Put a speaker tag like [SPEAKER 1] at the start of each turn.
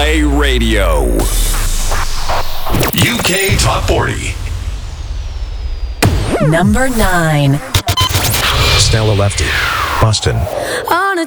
[SPEAKER 1] Play Radio.
[SPEAKER 2] UK Top 40.
[SPEAKER 3] Number 9.
[SPEAKER 4] Stella Lefty, Boston.
[SPEAKER 5] On a